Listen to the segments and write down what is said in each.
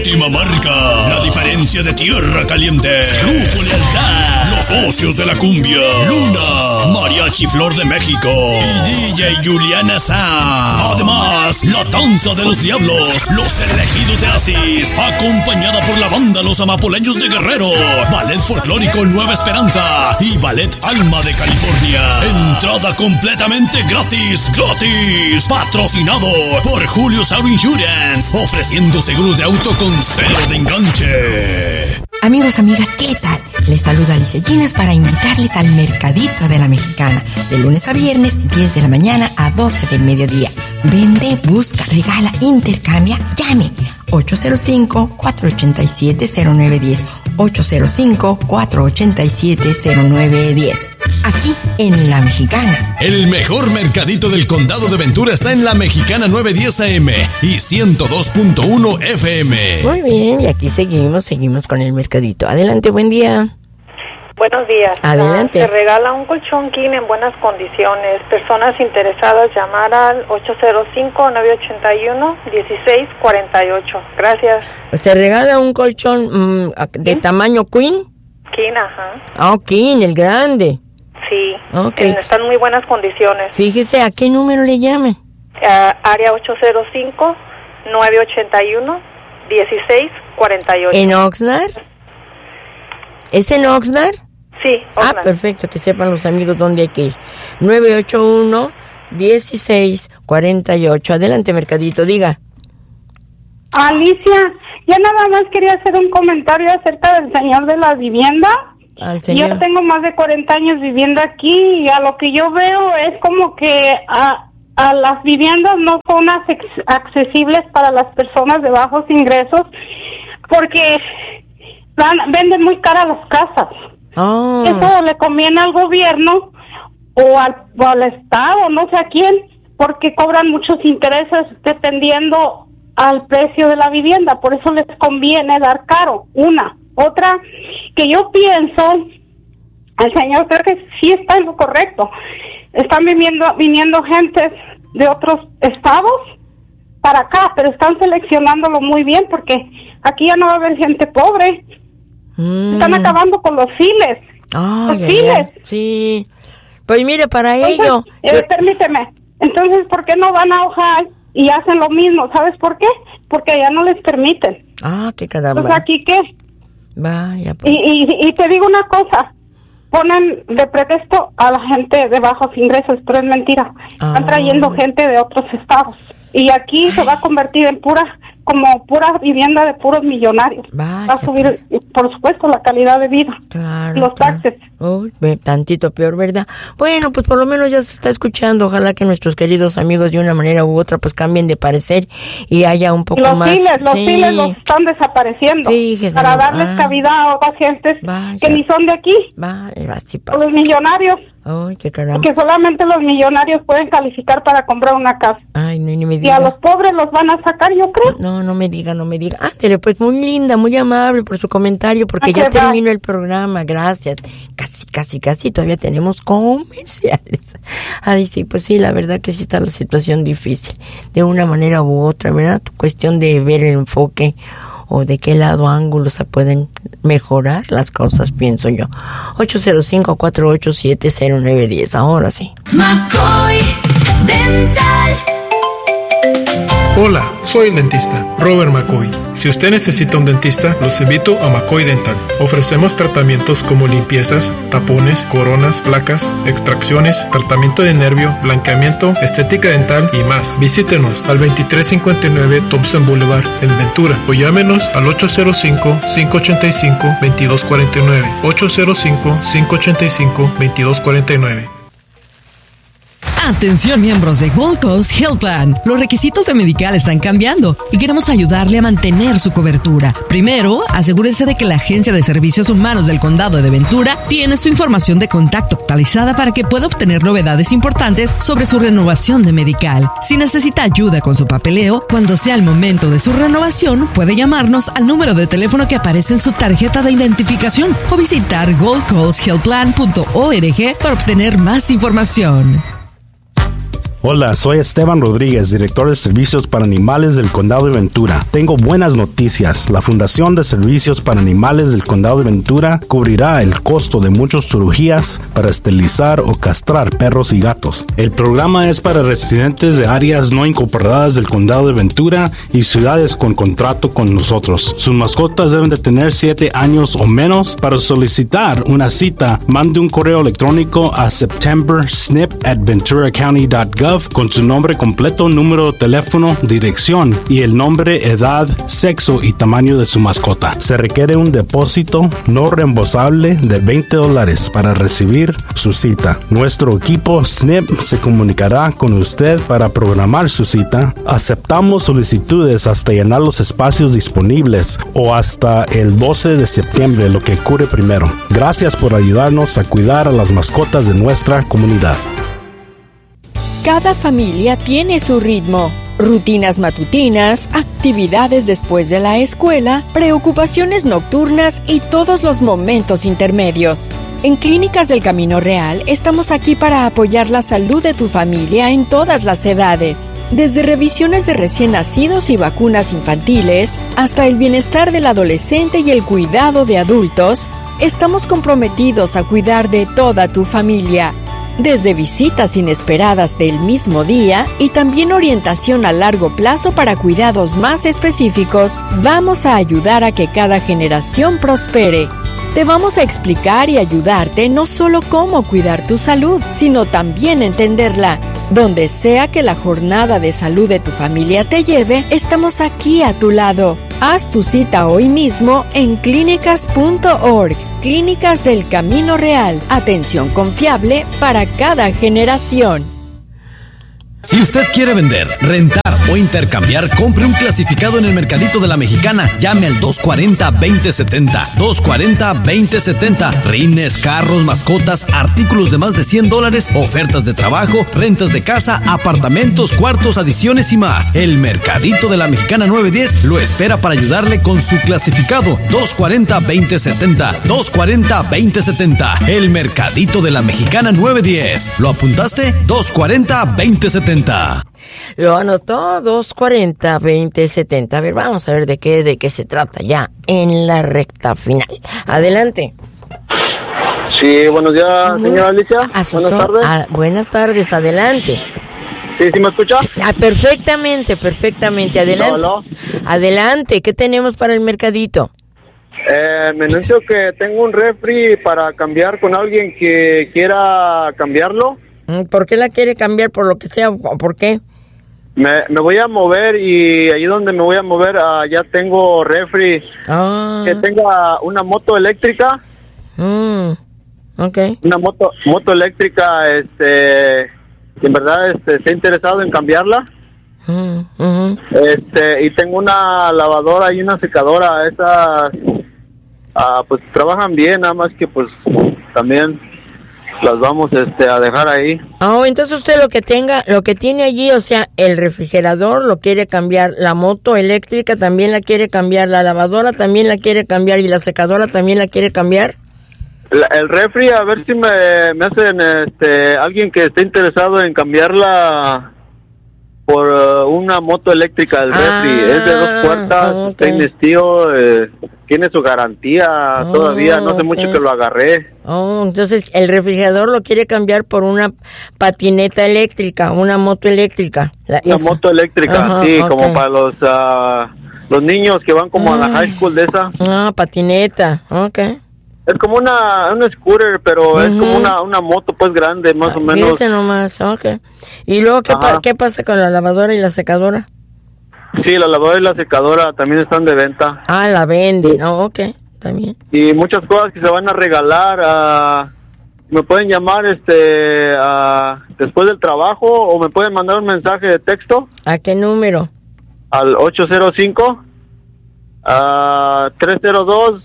última marca. La diferencia de tierra caliente. Grupo Lealtad. Los socios de la cumbia. Luna. Mariachi Flor de México. Y DJ Juliana Sa. Además, la danza de los diablos. Los elegidos de Asis. Acompañada por la banda Los Amapoleños de Guerrero. Ballet folclórico Nueva Esperanza. Y Ballet Alma de California. Entrada completamente gratis. Patrocinado por Julio Sauer Insurance, ofreciendo seguros de auto con cero de enganche. Amigos, amigas, ¿qué tal? Les saluda Alicia Ginas para invitarles al Mercadito de la Mexicana, de lunes a viernes, 10 de la mañana a 12 del mediodía. Vende, busca, regala, intercambia, llame. 805-487-0910. 805-487-0910. Aquí en La Mexicana. El mejor mercadito del condado de Ventura está en La Mexicana 910 AM y 102.1 FM. Muy bien, y aquí seguimos con el mercadito. Adelante, buen día. Buenos días. Adelante. Se regala un colchón king en buenas condiciones. Personas interesadas llamar al 805-981-1648. Gracias. ¿Se regala un colchón de tamaño queen? King, ajá. Ah, king, el grande. Sí. Okay. Están en muy buenas condiciones. Fíjese, ¿a qué número le llamen? Área 805-981-1648. ¿En Oxnard? ¿Es en Oxnard? Sí, Oxnard. Ah, perfecto, que sepan los amigos dónde hay que ir. 981-1648. Adelante, mercadito, diga. Alicia, ya nada más quería hacer un comentario acerca del señor de la vivienda. Al señor. Yo tengo más de 40 años viviendo aquí y a lo que yo veo es como que a las viviendas no son accesibles para las personas de bajos ingresos porque venden muy caras las casas. Oh. Eso le conviene al gobierno o al Estado, no sé a quién, porque cobran muchos intereses dependiendo al precio de la vivienda, por eso les conviene dar caro. Una. Otra, que yo pienso, el señor creo que sí está en lo correcto. Están viniendo gentes de otros estados para acá, pero están seleccionándolo muy bien porque aquí ya no va a haber gente pobre. Están acabando con los files. Files. Sí. Pues mire, para ello... Permíteme. Entonces, ¿por qué no van a Ojai y hacen lo mismo? ¿Sabes por qué? Porque allá no les permiten. Ah, qué caramba. Pues aquí, ¿qué? Vaya, pues. Y te digo una cosa. Ponen de pretexto a la gente de bajos ingresos, pero es mentira. Están trayendo gente de otros estados. Y aquí se va a convertir en pura vivienda de puros millonarios. Vaya, va a subir, pues, por supuesto, la calidad de vida. Claro, los taxes. Uy, tantito peor, ¿verdad? Bueno, pues por lo menos ya se está escuchando. Ojalá que nuestros queridos amigos de una manera u otra pues cambien de parecer y haya un poco más. Los files los están desapareciendo. Fíjese, para darles cavidad a otras gentes que ni son de aquí. Así pasa. Los millonarios. Ay, qué caramba. Que solamente los millonarios pueden calificar para comprar una casa. Ay, no, ni me diga. Y a los pobres los van a sacar, yo creo. No me diga. Ándale, pues muy linda, muy amable por su comentario, porque ya terminó el programa, gracias. Casi, todavía tenemos comerciales. Ay, sí, pues sí, la verdad que sí está la situación difícil, de una manera u otra, ¿verdad? Cuestión de ver el enfoque o de qué lado ángulo se pueden mejorar las cosas, pienso yo. 805-487-0910, ahora sí. McCoy Dental. Hola, soy el dentista, Robert McCoy. Si usted necesita un dentista, los invito a McCoy Dental. Ofrecemos tratamientos como limpiezas, tapones, coronas, placas, extracciones, tratamiento de nervio, blanqueamiento, estética dental y más. Visítenos al 2359 Thompson Boulevard en Ventura o llámenos al 805-585-2249. 805-585-2249. Atención miembros de Gold Coast Health Plan. Los requisitos de medical están cambiando y queremos ayudarle a mantener su cobertura. Primero, asegúrese de que la Agencia de Servicios Humanos del Condado de Ventura tiene su información de contacto actualizada para que pueda obtener novedades importantes sobre su renovación de medical. Si necesita ayuda con su papeleo, cuando sea el momento de su renovación, puede llamarnos al número de teléfono que aparece en su tarjeta de identificación o visitar goldcoasthealthplan.org para obtener más información. Hola, soy Esteban Rodríguez, director de Servicios para Animales del Condado de Ventura. Tengo buenas noticias. La Fundación de Servicios para Animales del Condado de Ventura cubrirá el costo de muchas cirugías para esterilizar o castrar perros y gatos. El programa es para residentes de áreas no incorporadas del Condado de Ventura y ciudades con contrato con nosotros. Sus mascotas deben de tener 7 años o menos. Para solicitar una cita, mande un correo electrónico a septembersnip@venturacounty.gov con su nombre completo, número de teléfono, dirección y el nombre, edad, sexo y tamaño de su mascota. Se requiere un depósito no reembolsable de $20 para recibir su cita. Nuestro equipo SNP se comunicará con usted para programar su cita. Aceptamos solicitudes hasta llenar los espacios disponibles o hasta el 12 de septiembre, lo que ocurre primero. Gracias por ayudarnos a cuidar a las mascotas de nuestra comunidad. Cada familia tiene su ritmo, rutinas matutinas, actividades después de la escuela, preocupaciones nocturnas y todos los momentos intermedios. En Clínicas del Camino Real estamos aquí para apoyar la salud de tu familia en todas las edades. Desde revisiones de recién nacidos y vacunas infantiles, hasta el bienestar del adolescente y el cuidado de adultos, estamos comprometidos a cuidar de toda tu familia. Desde visitas inesperadas del mismo día y también orientación a largo plazo para cuidados más específicos, vamos a ayudar a que cada generación prospere. Te vamos a explicar y ayudarte no solo cómo cuidar tu salud, sino también entenderla. Donde sea que la jornada de salud de tu familia te lleve, estamos aquí a tu lado. Haz tu cita hoy mismo en clínicas.org. Clínicas del Camino Real. Atención confiable para cada generación. Si usted quiere vender, rentar o intercambiar, compre un clasificado en el Mercadito de la Mexicana. Llame al 240-2070. 240-2070. Rines, carros, mascotas, artículos de más de $100, ofertas de trabajo, rentas de casa, apartamentos, cuartos, adiciones y más. El Mercadito de la Mexicana 910 lo espera para ayudarle con su clasificado. 240-2070. 240-2070. El Mercadito de la Mexicana 910. ¿Lo apuntaste? 240-2070. Lo anotó, 240-2070. A ver, vamos a ver de qué se trata ya en la recta final. Adelante. Sí, buenos días, señora Alicia. Buenas tardes. Buenas tardes, adelante. ¿Sí me escucha? Perfectamente. Adelante. ¿Aló? Adelante, ¿qué tenemos para el mercadito? Me anuncio que tengo un refri para cambiar con alguien que quiera cambiarlo. ¿Por qué la quiere cambiar? ¿Por lo que sea? ¿Por qué? Me voy a mover y ahí donde me voy a mover ya tengo refri. Que tenga una moto eléctrica. Okay. Una moto eléctrica, que en verdad esté interesado en cambiarla. Y tengo una lavadora y una secadora. Esas pues trabajan bien, nada más que pues también las vamos a dejar ahí. Entonces usted lo que tiene allí, o sea, el refrigerador lo quiere cambiar, la moto eléctrica también la quiere cambiar, la lavadora también la quiere cambiar y la secadora también la quiere cambiar. El refri, a ver si me hacen alguien que esté interesado en cambiarla por una moto eléctrica. El refri es de 2 puertas, stainless steel, tiene su garantía todavía, no hace mucho que lo agarré. Entonces el refrigerador lo quiere cambiar por una patineta eléctrica, una moto eléctrica. Moto eléctrica, como para los niños que van como a la high school de esa. Patineta, Es como una scooter, pero es como una moto pues grande, más o menos. Fíjese nomás, ¿Y luego qué pasa con la lavadora y la secadora? Sí, la lavadora y la secadora también están de venta. La venden, también. Y muchas cosas que se van a regalar. Me pueden llamar después del trabajo o me pueden mandar un mensaje de texto. ¿A qué número? Al 805 302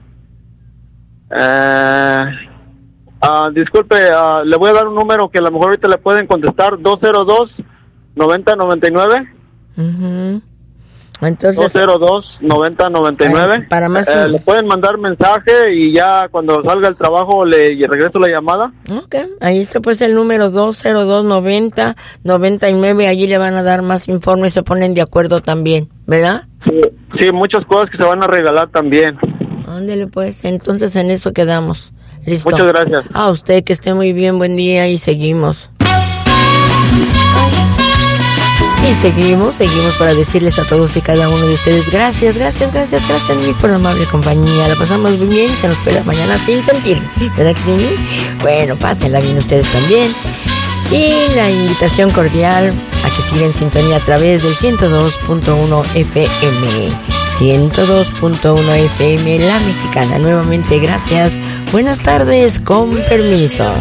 disculpe, le voy a dar un número que a lo mejor ahorita le pueden contestar, 202-9099. Entonces, 202-9099. Para más le pueden mandar mensaje y ya cuando salga el trabajo le regreso la llamada. Ok, ahí está pues el número 202-9099. Allí le van a dar más informes y se ponen de acuerdo también, ¿verdad? Sí, muchas cosas que se van a regalar también. Ándele pues, entonces en eso quedamos. Listo. Muchas gracias. A usted, que esté muy bien, buen día y seguimos. Y seguimos para decirles a todos y cada uno de ustedes gracias mil por la amable compañía. La pasamos muy bien, se nos espera mañana sin sentir, ¿verdad que sí? Bueno, pásenla bien ustedes también. Y la invitación cordial a que sigan en sintonía a través del 102.1 FM. 102.1 FM, La Mexicana. Nuevamente, gracias. Buenas tardes, con permiso.